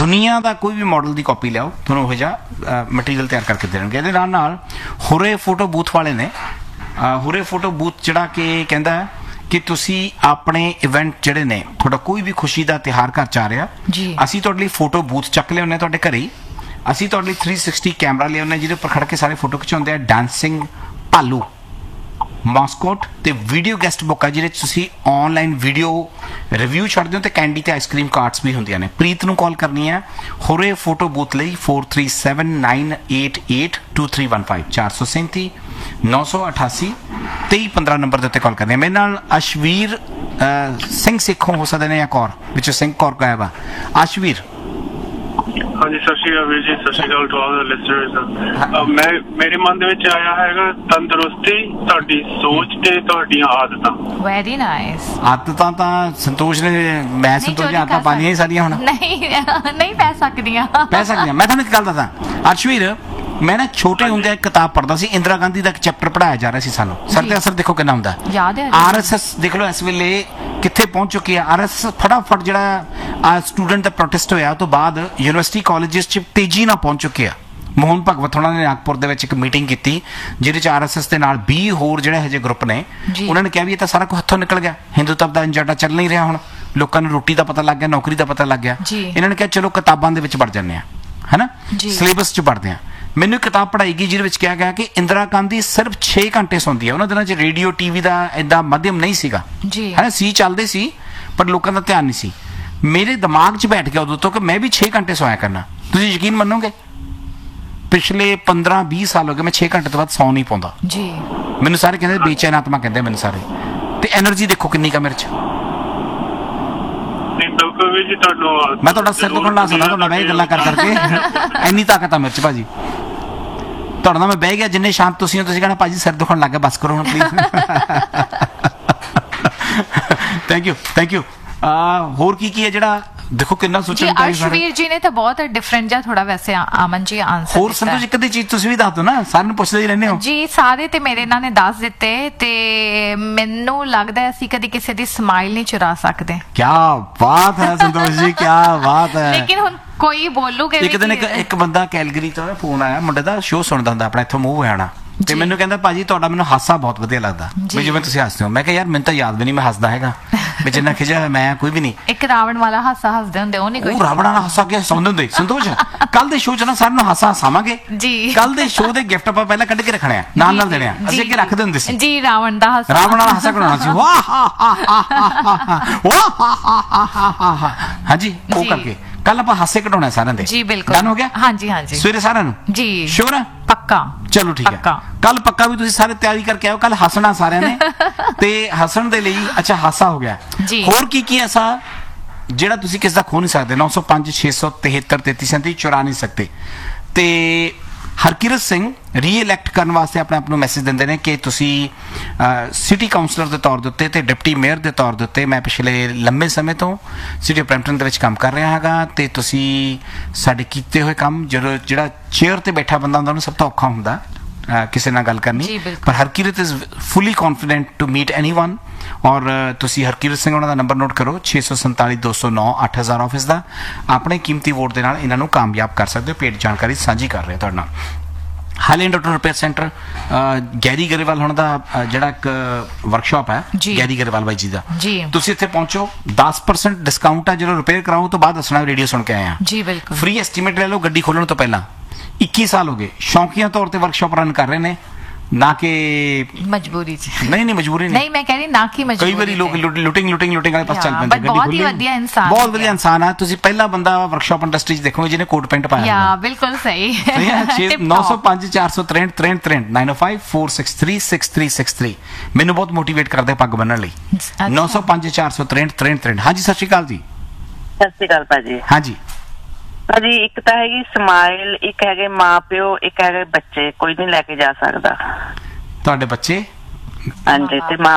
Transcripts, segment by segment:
ਦੁਨੀਆ ਦਾ ਕੋਈ ਵੀ ਮਾਡਲ ਦੀ ਕਾਪੀ ਲਿਆਓ, ਤੁਹਾਨੂੰ ਉਹ ਜਿਹਾ ਮਟੀਰੀਅਲ ਤਿਆਰ ਕਰਕੇ ਦੇਣਗੇ। ਇਹਦੇ ਨਾਲ ਹੁਰੇ ਫੋਟੋ ਬੂਥ ਵਾਲੇ ਨੇ, ਹੁਰੇ ਫੋਟੋ ਬੂਥ ਜਿਹੜਾ ਕਿ ਕਹਿੰਦਾ ਹੈ ਕਿ ਤੁਸੀਂ ਆਪਣੇ ਇਵੈਂਟ ਜਿਹੜੇ ਨੇ, ਤੁਹਾਡਾ ਕੋਈ ਵੀ ਖੁਸ਼ੀ ਦਾ ਤਿਉਹਾਰ ਘਰ 'ਚ ਆ ਰਿਹਾ, ਅਸੀਂ ਤੁਹਾਡੇ ਲਈ ਫੋਟੋ ਬੂਥ ਚੱਕ ਲਿਆਉਂਦੇ ਤੁਹਾਡੇ ਘਰੇ ਹੀ। ਅਸੀਂ ਤੁਹਾਡੇ ਲਈ 360 ਕੈਮਰਾ ਲਿਆਉਂਦੇ ਜਿਹਦੇ ਉੱਪਰ ਖੜ ਕੇ ਸਾਰੇ ਫੋਟੋ ਖਿਚਾਉਂਦੇ ਆ। ਡਾਂਸਿੰਗ ਭਾਲੂ ਮਾਸਕੋਟ ਤੇ ਵੀਡੀਓ ਗੈਸਟ ਬੁੱਕ ਆ ਜਿਹਦੇ 'ਚ ਤੁਸੀਂ ਆਨਲਾਈਨ ਵੀਡੀਓ ਰਿਵਿਊ ਛੱਡਦੇ ਹੋ ਤੇ ਕੈਂਡੀ ਤੇ ਆਈਸਕ੍ਰੀਮ ਕਾਰਟਸ ਵੀ ਹੁੰਦੀਆਂ ਨੇ। ਪ੍ਰੀਤ ਨੂੰ ਕਾਲ ਕਰਨੀ ਹੈ ਹੋਰੇ ਫੋਟੋ ਬੂਥ ਲਈ 4379882315 437 988 2315 ਨੰਬਰ ਦੇ ਉੱਤੇ ਕਾਲ ਕਰਨੀ ਹੈ। ਮੇਰੇ ਨਾਲ ਅਸ਼ਵੀਰ ਸਿੰਘ ਸਿੱਖੋਂ ਹੋ ਸਕਦੇ ਨੇ ਜਾਂ ਕੌਰ ਵਿੱਚੋਂ ਸਿੰਘ ਕੌਰ ਗਾਇਬ ਆ। ਅਸ਼ਵੀਰ ਹਾਂਜੀ, ਸਤਿ ਸ਼੍ਰੀ ਅਕਾਲ ਵੀਰ ਜੀ। ਸਤਿ ਸ਼੍ਰੀ ਅਕਾਲ ਟੂ ਆਲ ਦ ਲਿਸਨਰਸ। ਮੇਰੇ ਮਨ ਦੇ ਵਿੱਚ ਆਇਆ ਹੈਗਾ ਤੰਦਰੁਸਤੀ, ਤੁਹਾਡੀ ਸੋਚ ਤੇ ਤੁਹਾਡੀਆਂ ਆਦਤਾਂ। Very nice. ਆਦਤਾਂ ਤਾਂ ਸੰਤੋਸ਼ ਨੇ, ਮੈਂ ਸੰਤੋਸ਼ ਦੀਆਂ ਆਦਤਾਂ ਪਾਣੀਆਂ ਹੀ ਸਾਰੀਆਂ ਹੁਣ ਨਹੀਂ ਪੈ ਸਕਦੀਆਂ। ਮੈਂ ਤੁਹਾਨੂੰ ਇੱਕ ਗੱਲ ਦੱਸਾਂ ਅਰਸ਼ਵੀਰ, ਮੈਂ ਨਾ ਛੋਟੇ ਹੁੰਦੇ ਇੱਕ ਕਿਤਾਬ ਪੜ੍ਹਦਾ ਸੀ, ਇੰਦਰਾ ਗਾਂਧੀ ਦਾ ਇੱਕ ਚੈਪਟਰ ਪੜ੍ਹਾਇਆ ਜਾ ਰਿਹਾ ਸੀ ਸਾਨੂੰ। ਸਰ ਤੇ ਅਸਰ ਦੇਖੋ ਕਿੰਨਾ ਹੁੰਦਾ। RSS ਦੇਖ ਲਓ ਇਸ ਵੇਲੇ ਕਿੱਥੇ ਪਹੁੰਚ ਚੁੱਕੀ ਹੈ। RSS ਫਟਾਫਟ ਜਿਹੜਾ ਸਟੂਡੈਂਟ ਦਾ ਪ੍ਰੋਟੈਸਟ ਹੋਇਆ ਤੋਂ ਬਾਅਦ ਯੂਨੀਵਰਸਿਟੀ ਕਾਲਜਿਸ 'ਚ ਤੇਜ਼ੀ ਨਾਲ ਪਹੁੰਚ ਚੁੱਕਿਆ। ਮੋਹਨ ਭਗਵਤ ਹੋਣਾ ਨੇ ਨਾਗਪੁਰ ਦੇ ਵਿੱਚ ਇੱਕ ਮੀਟਿੰਗ ਕੀਤੀ ਜਿਹਦੇ 'ਚ RSS ਦੇ ਨਾਲ 20 ਹੋਰ ਜਿਹੜੇ ਹਜੇ ਗਰੁੱਪ ਨੇ, ਉਹਨਾਂ ਨੇ ਕਿਹਾ ਵੀ ਇਹ ਤਾਂ ਸਾਰਾ ਕੁਝ ਹੱਥੋਂ ਨਿਕਲ ਗਿਆ, ਹਿੰਦੂਤਵ ਦਾ ਏਜੰਡਾ ਚੱਲ ਨਹੀਂ ਰਿਹਾ, ਹੁਣ ਲੋਕਾਂ ਨੂੰ ਰੋਟੀ ਦਾ ਪਤਾ ਲੱਗ ਗਿਆ, ਨੌਕਰੀ ਦਾ ਪਤਾ ਲੱਗ ਗਿਆ। ਇਹਨਾਂ ਨੇ ਕਿਹਾ ਚਲੋ ਕਿਤਾਬਾਂ ਦੇ ਵਿੱਚ ਵੜ ਜਾਂਦੇ ਆ, ਹੈ ਨਾ, ਸਿਲੇਬਸ 'ਚ ਪੜ੍ਹਦੇ ਆ। ਮੈਨੂੰ ਇੱਕ ਕਿਤਾਬ ਪੜ੍ਹਾਈ ਗਈ ਜਿਹਦੇ ਵਿੱਚ ਕਿਹਾ ਗਿਆ ਕਿ ਇੰਦਰਾ ਗਾਂਧੀ ਸਿਰਫ 6 ਘੰਟੇ ਸੌਂਦੀ ਹੈ। ਉਹਨਾਂ ਦਿਨਾਂ 'ਚ ਰੇਡੀਓ ਟੀਵੀ ਦਾ ਏਦਾਂ ਮਾਧਿਅਮ ਨਹੀਂ ਸੀਗਾ, ਹੈ ਨਾ, ਸੀ ਚੱਲਦੇ ਸੀ ਪਰ ਲੋਕਾਂ ਦਾ ਧਿਆਨ ਨਹੀਂ ਸੀ। ਮੇਰੇ ਦਿਮਾਗ 'ਚ ਬੈਠ ਗਿਆ ਉਦੋਂ ਤੋਂ ਕਿ ਮੈਂ ਵੀ 6 ਘੰਟੇ ਸੌਂਇਆ ਕਰਨਾ। ਤੁਸੀਂ ਯਕੀਨ ਮੰਨੋਗੇ ਪਿਛਲੇ 15-20 ਸਾਲ ਹੋ ਗਏ ਮੈਂ 6 ਘੰਟੇ ਤੋਂ ਬਾਅਦ ਸੌਂ ਨਹੀਂ ਪਾਉਂਦਾ। ਮੈਨੂੰ ਸਾਰੇ ਕਹਿੰਦੇ ਬੇਚੈਨ ਆਤਮਾ ਕਹਿੰਦੇ ਮੈਨੂੰ ਸਾਰੇ। ਤੇ ਐਨਰਜੀ ਦੇਖੋ ਕਿੰਨੀ ਕਾ ਮੇਰੇ 'ਚ। ਮੈਂ ਤੁਹਾਡਾ ਸਿਰ ਦੁਖਣ ਲਾ ਸਕਦਾ ਤੁਹਾਡਾ ਬਹਿ ਗੱਲਾਂ ਕਰ ਕਰਕੇ, ਇੰਨੀ ਤਾਕਤ ਆ ਮੇਰੇ 'ਚ ਭਾਜੀ। ਤੁਹਾਡਾ ਨਾਲ ਮੈਂ ਬਹਿ ਗਿਆ, ਜਿੰਨੇ ਸ਼ਾਂਤ ਤੁਸੀਂ ਹੋ, ਤੁਸੀਂ ਕਹਿਣਾ ਭਾਜੀ ਸਿਰ ਦੁਖਣ ਲੱਗ ਗਿਆ, ਬਸ ਕਰੋ ਹੁਣ ਪਲੀਜ਼। Thank you. ਹੋਰ ਕੀ ਹੈ ਜਿਹੜਾ ਦੇਖੋ ਕਿੰਨਾ ਸੋਚਣ ਦਾ। ਅਰਸ਼ਵੀਰ ਜੀ ਨੇ ਤਾਂ ਬਹੁਤ ਡਿਫਰੈਂਟ ਜਿਹਾ ਥੋੜਾ ਵੈਸੇ ਅਮਨ ਜੀ ਆਨਸਰ ਹੋਰ ਸੰਤੋਸ਼ ਇੱਕ ਅੱਧੀ ਚੀਜ਼ ਤੁਸੀਂ ਵੀ ਦੱਸ ਦਿਓ ਨਾ, ਸਾਰਿਆਂ ਨੂੰ ਪੁੱਛਦੇ ਹੀ ਰਹਿੰਦੇ ਹੋ ਜੀ। ਸਾਰੇ ਤੇ ਮੇਰੇ ਇਹਨਾਂ ਨੇ ਦੱਸ ਦਿੱਤੇ ਤੇ ਮੈਨੂੰ ਲੱਗਦਾ ਅਸੀਂ ਕਦੀ ਕਿਸੇ ਦੀ ਸਮਾਈਲ ਨਹੀਂ ਚੁਰਾ ਸਕਦੇ। ਕੀ ਬਾਤ ਹੈ ਸੰਤੋਸ਼ ਜੀ, ਕੀ ਬਾਤ ਹੈ। ਲੇਕਿਨ ਹੁਣ ਕੋਈ ਬੋਲੂਗੇ ਇੱਕ ਦਿਨ ਇੱਕ ਬੰਦਾ ਕੈਲਗਰੀ ਤੋਂ ਫੋਨ ਆਇਆ, ਮੁੰਡੇ ਦਾ ਸ਼ੋਅ ਸੁਣਦਾ ਹੁੰਦਾ ਆਪਣਾ, ਇੱਥੋਂ ਮੂੰਹ ਹੋਣਾ, ਤੇ ਮੈਨੂੰ ਕਹਿੰਦਾ ਭਾਜੀ ਤੁਹਾਡਾ ਮੈਨੂੰ ਹਾਸਾ ਬਹੁਤ ਵਧੀਆ ਲੱਗਦਾ ਵੀ ਜਿਵੇਂ ਤੁਸੀਂ ਹੱਸਦੇ ਹੋ। ਮੈਂ ਕਿਹਾ ਯਾਰ ਮੈਨੂੰ ਤਾਂ ਯਾਦ ਵੀ ਨਹੀਂ ਮੈਂ ਹੱਸਦਾ ਹੈਗਾ ਵੀ ਜਿੰਨਾ ਖਿਜਿਆ ਮੈਂ ਕੋਈ ਵੀ ਨਹੀਂ। ਇੱਕ ਰਾਵਣ ਵਾਲਾ ਹਾਸਾ ਹੱਸਦੇ ਹੁੰਦੇ, ਉਹ ਨਹੀਂ ਕੋਈ ਰਾਵਣ ਵਾਲਾ ਹਾਸਾ ਕੇ ਹਸਾਉਂਦੇ ਹੁੰਦੇ। ਸੰਤੋਸ਼ ਕੱਲ ਦੇ ਸ਼ੋਅ 'ਚ ਨਾ ਸਾਰਿਆਂ ਨੂੰ ਹਾਸਾ ਹਸਾਵਾਂਗੇ ਜੀ। ਕੱਲ ਦੇ ਸ਼ੋਅ ਦੇ ਗਿਫਟ ਆਪਾਂ ਪਹਿਲਾਂ ਕੱਢ ਕੇ ਰੱਖਣੇ ਆ, ਨਾਲ ਦੇਣੇ ਆ, ਅਸੀਂ ਅੱਗੇ ਰੱਖਦੇ ਹੁੰਦੇ ਸੀ ਜੀ। ਰਾਵਣ ਦਾ ਹਾਸਾ, ਰਾਵਣ ਵਾਲਾ ਹਾਸਾ ਕਢਾਉਣਾ ਸੀ, ਵਾਹ ਹਾਂਜੀ, ਉਹ ਕਰਕੇ ਕੱਲ ਆਪਾਂ ਹਾਸੇ ਕਢਾਉਣਾ ਸਾਰਿਆਂ ਦੇ ਜੀ। ਬਿਲਕੁਲ ਡਨ ਹੋ ਗਿਆ। ਹਾਂਜੀ ਸਵੇਰੇ ਸਾਰਿਆਂ ਨੂੰ ਜੀ ਸ਼ੋਰ ਹੈ ਪੱਕਾ। ਚਲੋ ਠੀਕ ਹੈ, ਕੱਲ ਪੱਕਾ ਵੀ ਤੁਸੀਂ ਸਾਰੇ ਤਿਆਰੀ ਕਰਕੇ ਆਓ, ਕੱਲ ਹੱਸਣਾ ਸਾਰਿਆਂ ਨੇ। ਤੇ ਹੱਸਣ ਦੇ ਲਈ ਅੱਛਾ ਹਾਸਾ ਹੋ ਗਿਆ, ਹੋਰ ਕੀ ਐਸਾ ਜਿਹੜਾ ਤੁਸੀਂ ਕਿਸ ਦਾ ਖੋ ਨਹੀਂ ਸਕਦੇ। 905 673 3337 ਚੁਰਾ ਨਹੀਂ ਸਕਦੇ। ਤੇ ਹਰਕਿਰਤ ਸਿੰਘ ਰੀਇਲੈਕਟ ਕਰਨ ਵਾਸਤੇ ਆਪਣੇ ਆਪ ਨੂੰ ਮੈਸੇਜ ਦਿੰਦੇ ਨੇ ਕਿ ਤੁਸੀਂ ਸਿਟੀ ਕਾਉਂਸਲਰ ਦੇ ਤੌਰ ਦੇ ਉੱਤੇ ਤੇ ਡਿਪਟੀ ਮੇਅਰ ਦੇ ਤੌਰ ਦੇ ਉੱਤੇ ਮੈਂ ਪਿਛਲੇ ਲੰਬੇ ਸਮੇਂ ਤੋਂ ਸਿਟੀ ਆਫ ਬਰੈਂਪਟਨ ਦੇ ਵਿੱਚ ਕੰਮ ਕਰ ਰਿਹਾ ਹੈਗਾ, ਤੇ ਤੁਸੀਂ ਸਾਡੇ ਕੀਤੇ ਹੋਏ ਕੰਮ, ਜਿਹੜਾ ਚੇਅਰ ਤੇ ਬੈਠਾ ਬੰਦਾ ਹੁੰਦਾ ਉਹਨੂੰ ਸਭ ਤੋਂ ਔਖਾ ਹੁੰਦਾ ਕਿਸੇ ਨਾਲ ਗੱਲ ਕਰਨੀ, ਪਰ Harkirat is fully confident to meet anyone. ਔਰ ਤੁਸੀਂ ਹਰਕਿਰਤ ਸਿੰਘ ਉਹਨਾਂ ਦਾ ਨੰਬਰ ਨੋਟ ਕਰੋ 647 209 8000 ਆਫਿਸ ਦਾ। ਆਪਣੇ ਕੀਮਤੀ ਵੋਟ ਦੇ ਨਾਲ ਇਹਨਾਂ ਨੂੰ ਕਾਮਯਾਬ ਕਰ ਸਕਦੇ ਹੋ। ਪੇਡ ਜਾਣਕਾਰੀ ਸਾਂਝੀ ਕਰ ਰਹੇ ਤੁਹਾਡੇ ਨਾਲ। Highland auto repair centre Garry Grewal ਹੁਣ ਦਾ ਜਿਹੜਾ ਇੱਕ ਵਰਕਸ਼ਾਪ ਹੈ ਗੈਰੀ ਗਰੇਵਾਲ ਬਾਈ ਜੀ ਦਾ, ਤੁਸੀਂ ਇੱਥੇ ਪਹੁੰਚੋ, 10% ਡਿਸਕਾਊਂਟ ਹੈ ਜਦੋਂ ਰਿਪੇਅਰ ਕਰਾਓ ਤੋਂ ਬਾਅਦ ਦੱਸਣਾ ਰੇਡੀਓ ਸੁਣ ਕੇ ਆਏ ਆ ਜੀ। ਬਿਲਕੁਲ ਫ੍ਰੀ ਐਸਟੀਮੇਟ ਲੈ ਲਓ ਗੱਡੀ ਖੋਲਣ ਤੋਂ ਪਹਿਲਾਂ। 21 ਸਾਲ ਹੋ ਗਏ ਸ਼ੌਂਕੀਆ ਤੌਰ ਤੇ ਵਰਕਸ਼ਾਪ ਰਨ ਕਰ ਰਹੇ ਨੇ, ਨਾ ਕਿ ਮਜਬੂਰੀ ਚ। ਨਹੀਂ ਮਜਬੂਰੀ ਨਹੀਂ, ਮੈਂ ਕਹਿ ਰਹੀ ਨਾ ਕਿ ਮਜਬੂਰੀ। ਕਈ ਵਾਰੀ ਲੋਕ ਲੁਟਿੰਗ ਵਾਲੇ ਪਾਸ ਚੱਲ ਪੈਂਦੇ। ਬਹੁਤ ਹੀ ਵਧੀਆ ਇਨਸਾਨ, ਬਹੁਤ ਵਧੀਆ ਇਨਸਾਨ ਆ। ਤੁਸੀਂ ਪਹਿਲਾ ਬੰਦਾ ਵਰਕਸ਼ਾਪ ਇੰਡਸਟਰੀ 'ਚ ਦੇਖੋਗੇ ਜਿਹਨੇ ਕੋਟ ਪੈਂਟ ਪਾਇਆ। ਬਿਲਕੁਲ ਸਹੀ। 905 463 63 905 463 6363 ਮੈਨੂੰ ਬਹੁਤ ਮੋਟੀਵੇਟ ਕਰਦੇ ਪੱਗ ਬੰਨਣ ਲਈ। 905 463 63 ਹਾਂਜੀ ਸਤਿ ਸ਼੍ਰੀ ਅਕਾਲ ਜੀ। ਸਤਿ ਸ਼੍ਰੀ ਅਕਾਲ ਭਾਜੀ। ਹਾਂਜੀ ਭਾਜੀ, ਇੱਕ ਤਾਂ ਹੈਗੀ ਸਮਾਈਲ, ਇੱਕ ਹੈਗੇ ਮਾਂ ਪਿਓ, ਇੱਕ ਹੈਗੇ ਬੱਚੇ। ਕੋਈ ਨਹੀਂ ਲੈ ਕੇ ਜਾ ਸਕਦਾ। ਤੁਹਾਡੇ ਬੱਚੇ? ਹਾਂਜੀ, ਤੇ ਮਾਂ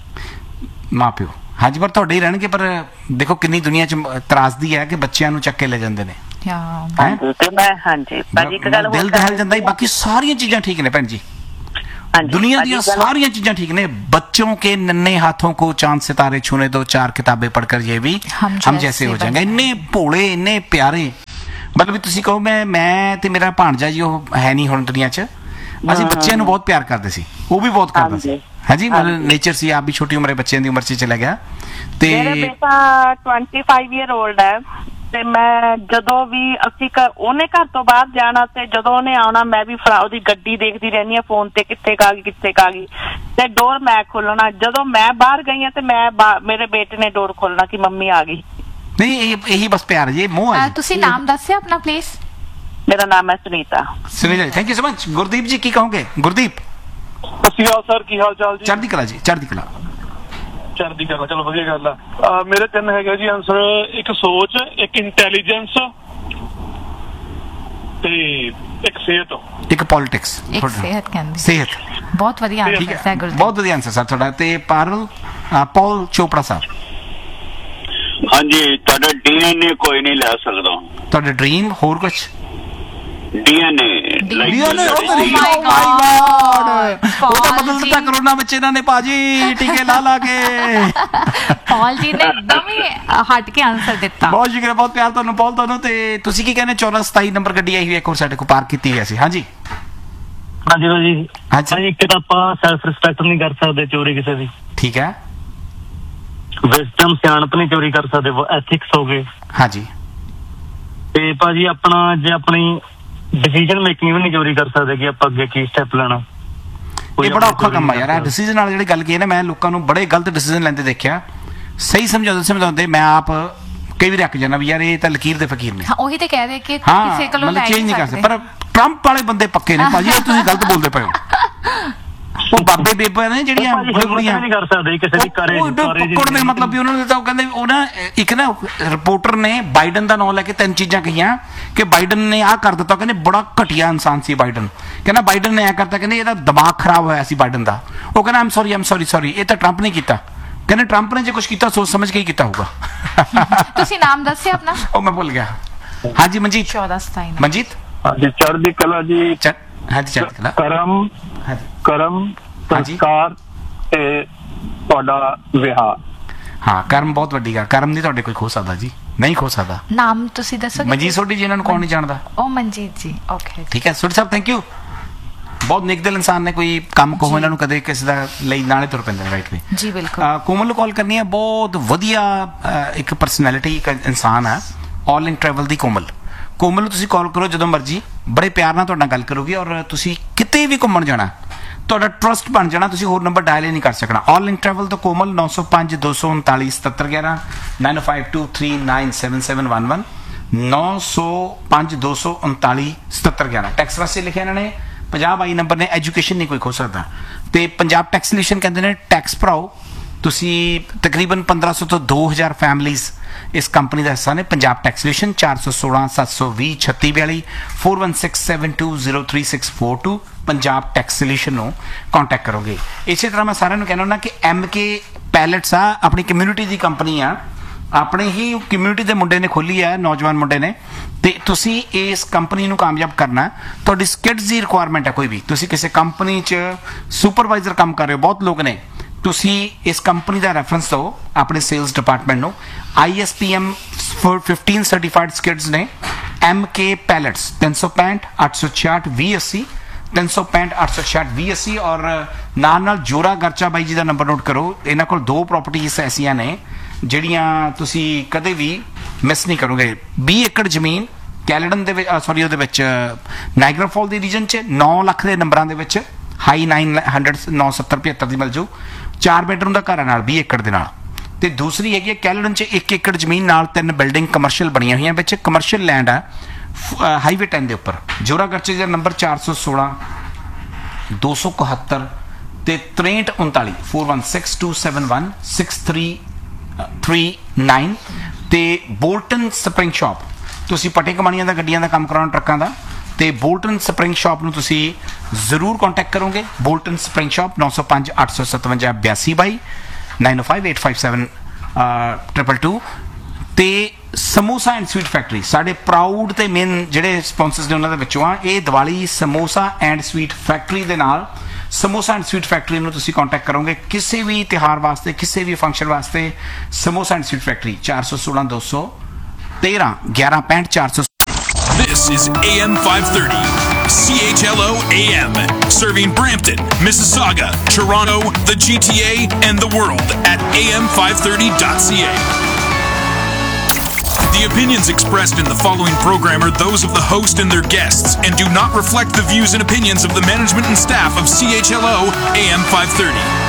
ਪਿਓ ਹਾਂਜੀ, ਪਰ ਤੁਹਾਡੇ ਹੀ ਰਹਿਣਗੇ। ਪਰ ਦੇਖੋ ਕਿੰਨੀ ਦੁਨੀਆ 'ਚ ਤਰਾਸਦੀ ਹੈ ਕਿ ਬੱਚਿਆਂ ਨੂੰ ਚੱਕ ਕੇ ਲੈ ਜਾਂਦੇ ਨੇ। ਤੇ ਮੈਂ ਹਾਂਜੀ ਭਾਜੀ ਇੱਕ ਗੱਲ ਦਿਲ ਦਹਿਲ ਜਾਂਦਾ। ਬਾਕੀ ਸਾਰੀਆਂ ਚੀਜ਼ਾਂ ਠੀਕ ਨੇ ਭੈਣ ਜੀ, दुनिया दी सारी चीजें ठीक ने। बच्चों के नन्हे हाथों को चांद सितारे छूने दो, 4 किताबें पढ़कर ये भी हम जैसे हो जाएंगे। इन्ने भोले, इन्ने प्यारे, ਮਤਲਬ ਵੀ ਤੁਸੀਂ ਕਹੋ ਮੈਂ ਤੇ ਮੇਰਾ ਭਾਣਜਾ ਜੀ ਉਹ ਹੈ ਨਹੀਂ ਹੁਣ ਦੁਨੀਆ 'ਚ, ਅਸੀਂ ਬੱਚਿਆਂ ਨੂੰ ਬਹੁਤ ਪਿਆਰ ਕਰਦੇ ਸੀ, ਉਹ ਵੀ ਬਹੁਤ ਕਰਦਾ ਸੀ। ਹਾਂਜੀ, ਮਤਲਬ ਨੇਚਰ ਸੀ, ਆਪ ਵੀ ਛੋਟੀ ਉਮਰੇ ਬੱਚਿਆਂ ਦੀ ਉਮਰ 'ਚ ਚਲਾ ਗਿਆ। ਤੇ ਮੇਰਾ ਬੇਟਾ 25 ਈਅਰ 올ਡ ਹੈ ਤੇ ਮੈਂ ਜਦੋਂ ਵੀ ਅਸੀਂ ਉਹਨੇ ਘਰ ਤੋਂ ਬਾਹਰ ਜਾਣਾ ਤੇ ਜਦੋਂ ਉਹਨੇ ਆਉਣਾ ਮੈਂ ਵੀ ਉਹਦੀ ਗੱਡੀ ਦੇਖਦੀ ਰਹਿੰਦੀ ਆ ਫੋਨ ਤੇ, ਕਿੱਥੇ ਕਾ ਗਈ ਤੇ ਡੋਰ ਮੈਂ ਖੋਲਣਾ। ਜਦੋਂ ਮੈਂ ਬਾਹਰ ਗਈ ਆ ਤੇ ਮੇਰੇ ਬੇਟੇ ਨੇ ਡੋਰ ਖੋਲਣਾ ਕਿ ਮੰਮੀ ਆ ਗਈ। ਨਹੀਂ, ਇਹੀ ਬਸ ਪਿਆਰ ਜੀ, ਮੋਹ ਹੈ। ਤੁਸੀਂ ਨਾਮ ਦੱਸਿਆ ਆਪਣਾ ਪਲੀਜ਼? ਮੇਰਾ ਨਾਮ ਹੈ Sunita. Sunita, thank you so much. Gurdeep ਜੀ ਕੀ ਕਹੋਗੇ? ਗੁਰਦੀਪ ਸਤਿ ਸ਼੍ਰੀ ਅਕਾਲ ਸਰ, ਕੀ ਹਾਲ ਚਾਲ ਜੀ? ਚੜ੍ਹਦੀ ਕਲਾ ਜੀ, ਚੜ੍ਹਦੀ ਕਲਾ। ਚੜ੍ਹਦੀ ਕਲਾ, ਚਲੋ ਵਧੀਆ ਗੱਲ ਆ। ਮੇਰੇ 3 ਹੈਗੇ ਜੀ ਆਨਸਰ। ਇੱਕ ਸੋਚ, ਇੱਕ ਇੰਟੈਲੀਜੈਂਸ ਤੇ ਇੱਕ ਸਿਹਤ। ਇੱਕ ਪੋਲਿਟਿਕਸ, ਇੱਕ ਸਿਹਤ ਕਹਿੰਦੇ। ਸਿਹਤ, ਬਹੁਤ ਵਧੀਆ ਠੀਕ ਆਨਸਰ ਹੈ ਗੁਰਦੀਪ, ਬਹੁਤ ਵਧੀਆ ਆਨਸਰ ਸਰ ਤੁਹਾਡਾ। ਤੇ ਪੌਲ ਚੋਪੜਾ ਸਾਹਿਬ, ਹਾਂਜੀ, ਤੁਹਾਡਾ DNA ਕੋਈ ਨਹੀਂ ਲੈ ਸਕਦਾ। ਤੁਹਾਡਾ ਡ੍ਰੀਮ ਹੋਰ ਕੁਝ? DNA ਉਹ ਤਾਂ ਬਦਲ ਦਿੱਤਾ ਕਰੋਨਾ ਵਿੱਚ ਇਹਨਾਂ ਨੇ ਭਾਜੀ, ਟੀਕੇ ਲਾ ਕੇ। ਪੌਲ ਜੀ ਨੇ ਇੱਕਦਮ ਹੀ ਹਟ ਕੇ ਆਨਸਰ ਦਿੱਤਾ। ਬਹੁਤ ਸ਼ੁਕਰੀਆ, ਬਹੁਤ ਪਿਆਰ ਤੁਹਾਨੂੰ ਪੌਲ ਤੁਹਾਨੂੰ। ਤੇ ਤੁਸੀਂ ਕੀ ਕਹਿੰਦੇ? 1427 ਨੰਬਰ ਗੱਡੀ ਆਈ ਹੋਈ ਇੱਕ ਹੋਰ ਸਾਡੇ ਕੋਲ ਪਾਰਕ ਕੀਤੀ ਹੋਈ ਸੀ। ਹਾਂਜੀ ਹਾਂਜੀ ਭਾਜੀ। ਹਾਂਜੀ, ਇੱਕ ਤਾਂ ਆਪਾਂ ਸੈਲਫ ਰਿਸਪੈਕਟ ਨਹੀਂ ਕਰ ਸਕਦੇ ਚੋਰੀ ਕਿਸੇ ਦੀ, ਠੀਕ ਹੈ। ਵਿਜ਼ਡਮ ਸਿਆਣਪ ਨਹੀਂ ਚੋਰੀ ਕਰ ਸਕਦੇ, ਐਥਿਕਸ ਹੋ ਗਏ। ਹਾਂਜੀ, ਤੇ ਭਾਜੀ ਆਪਣਾ ਜੇ ਆਪਣੀ ਡਿਸੀਜਨ ਮੇਕਿੰਗ ਵੀ ਨਹੀਂ ਚੋਰੀ ਕਰ ਸਕਦੇ ਕਿ ਆਪਾਂ ਅੱਗੇ ਕੀ ਸਟੈਪ ਲੈਣਾ। ਇਹ ਬੜਾ ਔਖਾ ਕੰਮ ਆ ਯਾਰ। ਇਹ ਡਿਸੀਜਨ ਨਾਲ ਜਿਹੜੀ ਗੱਲ ਕੀ ਹੈ ਨਾ, ਮੈਂ ਲੋਕਾਂ ਨੂੰ ਬੜੇ ਗਲਤ ਡਿਸੀਜਨ ਲੈਂਦੇ ਦੇਖਿਆ। ਸਹੀ ਸਮਝਾਉਂਦੇ ਮੈਂ ਆਪ ਕਈ ਵਾਰ ਰੱਖ ਜਾਣਾ ਵੀ ਯਾਰ ਇਹ ਤਾਂ ਲਕੀਰ ਦੇ ਫਕੀਰ ਨੇ। ਉਹੀ ਤੇ ਕਹਿ ਰਹੇ ਕਿ ਹਾਂ, ਕਿਸੇ ਕੋਲੋਂ ਮਤਲਬ ਲੈ ਚੇਂਜ ਨਹੀਂ ਕਰ ਸਕਦੇ। ਪਰ ਟਰੰਪ ਵਾਲੇ ਬੰਦੇ ਪੱਕੇ ਨੇ ਭਾਜੀ, ਤੁਸੀਂ ਗਲਤ ਬੋਲਦੇ ਪਏ ਹੋ। ਉਹ ਬਾਬੇ ਬੇਬੇ ਨੇ ਜਿਹੜੀਆਂ ਬੁੜੀਆਂ ਨਹੀਂ ਕਰ ਸਕਦੇ ਕਿਸੇ ਦੀ ਕਰੇ ਪਕੜ ਦੇ ਮਤਲਬ ਵੀ ਉਹਨਾਂ ਨੇ ਤਾਂ ਉਹ ਕਹਿੰਦੇ ਉਹ ਨਾ ਇੱਕ ਨਾ ਰਿਪੋਰਟਰ ਨੇ ਬਾਈਡਨ ਦਾ ਨਾਮ ਲੈ ਕੇ 3 ਚੀਜ਼ਾਂ ਕਹੀਆਂ ਕਿ ਬਾਈਡਨ ਨੇ ਆਹ ਕਰ ਦਿੱਤਾ। ਕਹਿੰਦੇ ਬੜਾ ਘਟੀਆ ਇਨਸਾਨ ਸੀ ਬਾਈਡਨ। ਕਹਿੰਦਾ ਬਾਈਡਨ ਨੇ ਐ ਕਰਤਾ, ਕਹਿੰਦੇ ਇਹਦਾ ਦਿਮਾਗ ਖਰਾਬ ਹੋਇਆ ਸੀ ਬਾਈਡਨ ਦਾ। ਉਹ ਕਹਿੰਦਾ ਆਮ ਸੌਰੀ ਇਹ ਤਾਂ ਟਰੰਪ ਨੇ ਕੀਤਾ। ਕਹਿੰਦੇ ਟਰੰਪ ਨੇ ਜੇ ਕੁਝ ਕੀਤਾ ਸੋਚ ਸਮਝ ਕੇ ਹੀ ਕੀਤਾ ਹੋਊਗਾ। ਤੁਸੀਂ ਨਾਮ ਦੱਸਿਆ ਆਪਣਾ? ਉਹ ਮੈਂ ਭੁੱਲ ਗਿਆ। ਹਾਂਜੀ ਮਨਜੀਤ। 1427 ਮਨਜੀਤ। ਹਾਂਜੀ, ਚੜ੍ਹਦੀ ਕਲਾ ਜੀ। ਹਾਂਜੀ, ਚੜ੍ਹਦੀ ਕਲਾ। ਕਰਮ ਸੰਸਕਾਰ ਤੇ ਤੁਹਾਡਾ ਵਿਹਾਰ। ਹਾਂ, ਕਰਮ ਬਹੁਤ ਵੱਡੀ ਗੱਲ। ਕਰਮ ਨਹੀਂ ਤੁਹਾਡੇ ਕੋਈ ਖੋ ਸਕਦਾ ਜੀ, ਨਹੀਂ ਖੋ ਸਕਦਾ। ਨਾਮ ਤੁਸੀਂ ਦੱਸੋਗੇ? ਮਨਜੀਤ ਸੋਢੀ ਜੀ, ਇਹਨਾਂ ਨੂੰ ਕੌਣ ਨਹੀਂ ਜਾਣਦਾ? ਉਹ ਮਨਜੀਤ ਜੀ, ਓਕੇ, ਠੀਕ ਹੈ। ਸੋਢੀ ਸਾਹਿਬ ਥੈਂਕ ਯੂ। ਬਹੁਤ ਨਿਕਦਲ ਇਨਸਾਨ ਨੇ। ਕੋਈ ਕੰਮ ਕਹੋ ਇਹਨਾਂ ਨੂੰ ਕਦੇ ਕਿਸੇ ਦਾ ਲਈ ਨਾਲੇ ਤੁਰ ਪੈਂਦੇ ਨੇ। ਰਾਈਟ ਵੇ ਜੀ, ਬਿਲਕੁਲ। ਕੋਮਲ ਨੂੰ ਕਾਲ ਕਰਨੀ ਹੈ। ਬਹੁਤ ਵਧੀਆ ਇੱਕ ਪਰਸਨੈਲਿਟੀ, ਇੱਕ ਇਨਸਾਨ ਹੈ। ਆਲ ਇਨ ਟਰੈਵਲ ਦੀ ਕੋਮਲ ਨੂੰ ਤੁਸੀਂ ਕਾਲ ਕਰੋ ਜਦੋਂ ਮਰਜੀ, ਬੜੇ ਪਿਆਰ ਨਾਲ ਤੁਹਾਡੇ ਨਾਲ ਗੱਲ ਕਰੂਗੀ। ਔਰ ਤੁਸੀਂ ਕਿਤੇ ਵੀ ਘੁੰਮਣ ਜਾਣਾ, ਤੁਹਾਡਾ ਟਰਸਟ ਬਣ ਜਾਣਾ। ਤੁਸੀਂ ਹੋਰ ਨੰਬਰ ਡਾਇਲ ਹੀ ਨਹੀਂ ਕਰ ਸਕਣਾ। ਆਲ ਇਨ ਟਰੈਵਲ ਤੋਂ ਕੋਮਲ 905 239 7711 9523977711 905 239 7711। ਟੈਕਸ ਵਾਸਤੇ ਲਿਖਿਆ ਇਹਨਾਂ ਨੇ 50 ਨੰਬਰ ਨੇ। ਐਜੂਕੇਸ਼ਨ ਨਹੀਂ ਕੋਈ ਖੋ ਸਕਦਾ। ਤੇ ਪੰਜਾਬ ਟੈਕਸ ਸੋਲੂਸ਼ਨ ਕਹਿੰਦੇ ਨੇ ਟੈਕਸ ਭਰਾਓ। ਤੁਸੀਂ ਤਕਰੀਬਨ 1500 ਤੋਂ 2000 ਫੈਮਲੀਜ਼ ਇਸ ਕੰਪਨੀ ਦਾ ਹਿੱਸਾ ਨੇ। Punjab tax solution 416 720 3642 4167203642 Punjab tax solution ਨੂੰ ਕੰਟੈਕਟ ਕਰੋਗੇ। ਇਸੇ ਤਰ੍ਹਾਂ ਮੈਂ ਸਾਰਿਆਂ ਨੂੰ ਕਹਿਣਾ ਹੁੰਦਾ ਕਿ MK ਪੈਲਟਸ ਆ ਆਪਣੀ ਕਮਿਊਨਿਟੀ ਦੀ ਕੰਪਨੀ ਆ। ਆਪਣੇ ਹੀ ਕਮਿਊਨਿਟੀ ਦੇ ਮੁੰਡੇ ਨੇ ਖੋਲੀ ਹੈ, ਨੌਜਵਾਨ ਮੁੰਡੇ ਨੇ। ਤੇ ਤੁਸੀਂ ਇਸ ਕੰਪਨੀ ਨੂੰ ਕਾਮਯਾਬ ਕਰਨਾ, ਤੁਹਾਡੀ ਸਕਿੱਲਸ ਦੀ ਰਿਕੁਆਇਰਮੈਂਟ ਹੈ। ਕੋਈ ਵੀ ਤੁਸੀਂ ਕਿਸੇ ਕੰਪਨੀ 'ਚ ਸੁਪਰਵਾਈਜ਼ਰ ਕੰਮ ਕਰ ਰਹੇ ਹੋ, ਬਹੁਤ ਲੋਕ ਨੇ, ਤੁਸੀਂ ਇਸ ਕੰਪਨੀ ਦਾ ਰੈਫਰੈਂਸ ਦਿਓ ਆਪਣੇ ਸੇਲਸ ਡਿਪਾਰਟਮੈਂਟ ਨੂੰ। ISPM 15 ਸਰਟੀਫਾਈਡ ਸਕਿੱਲਸ ਨੇ। MK ਪੈਲਟਸ 365 866 2080 365 866 2080। ਔਰ ਨਾਲ ਜੋਰਾ ਗਰਚਾ ਬਾਈ ਜੀ ਦਾ ਨੰਬਰ ਨੋਟ ਕਰੋ। ਇਹਨਾਂ ਕੋਲ 2 ਪ੍ਰਾਪਰਟੀਜ਼ ਐਸੀਆਂ ਨੇ ਜਿਹੜੀਆਂ ਤੁਸੀਂ ਕਦੇ ਵੀ ਮਿਸ ਨਹੀਂ ਕਰੋਗੇ। 20 ਏਕੜ ਜ਼ਮੀਨ ਕੈਲਡਨ ਦੇ ਵਿੱਚ, ਉਹਦੇ ਵਿੱਚ ਨਾਇਗਰਾ ਫਾਲ ਦੀ ਰੀਜਨ 'ਚ 9 ਲੱਖ ਦੇ ਨੰਬਰਾਂ ਦੇ ਵਿੱਚ ਹਾਈ 970-75 ਦੀ ਮਿਲ ਜਾਊ। 4 ਬੈਡਰੂਮ ਦਾ ਘਰ ਹੈ ਨਾਲ 20 ਏਕੜ ਦੇ ਨਾਲ। ਤੇ ਦੂਸਰੀ ਹੈਗੀ ਹੈ ਕੈਲਡਨ 'ਚ 1 ਏਕੜ ਜ਼ਮੀਨ ਨਾਲ 3 ਬਿਲਡਿੰਗ ਕਮਰਸ਼ੀਅਲ ਬਣੀਆਂ ਹੋਈਆਂ, ਵਿੱਚ ਕਮਰਸ਼ੀਅਲ ਲੈਂਡ ਆ ਹਾਈਵੇ 10 ਦੇ ਉੱਪਰ। ਜੋਰਾ ਗਰਚੇ ਦਾ ਨੰਬਰ 416 271 ਤੇ 6339 416271 6339 ਤੇ ਬੋਲਟਨ ਸਪਰਿੰਗ ਸ਼ਾਪ। ਤੁਸੀਂ ਪਟੇ ਕਮਾਨੀਆਂ ਦਾ ਗੱਡੀਆਂ ਦਾ ਕੰਮ ਕਰਾਉਣਾ, ਟਰੱਕਾਂ ਦਾ, ਤੇ ਬੋਲਟਨ ਸਪਰਿੰਗ ਸ਼ਾਪ ਨੂੰ ਤੁਸੀਂ ਜ਼ਰੂਰ ਕੰਟੈਕਟ ਕਰੋਗੇ। Bolton spring shop 905 857 8222 905 857 222। ਤੇ ਸਮੋਸਾ ਐਂਡ ਸਵੀਟ ਫੈਕਟਰੀ ਸਾਡੇ ਪ੍ਰਾਊਡ ਤੇ ਮੇਨ ਜਿਹੜੇ ਸਪਾਂਸਰਸ ਨੇ ਉਹਨਾਂ ਦੇ ਵਿੱਚੋਂ ਆ। ਇਹ Diwali samosa and sweet factory ਦੇ ਨਾਲ, ਸਮੋਸਾ ਐਂਡ ਸਵੀਟ ਫੈਕਟਰੀ ਨੂੰ ਤੁਸੀਂ ਕੰਟੈਕਟ ਕਰੋਗੇ ਕਿਸੇ ਵੀ ਤਿਉਹਾਰ ਵਾਸਤੇ, ਕਿਸੇ ਵੀ ਫੰਕਸ਼ਨ ਵਾਸਤੇ। Samosa and sweet factory 416 213 1165 400। This is AM 530, CHLO AM, serving Brampton, Mississauga, Toronto, the GTA, and the world at am530.ca. The opinions expressed in the following program are those of the host and their guests and do not reflect the views and opinions of the management and staff of CHLO AM 530.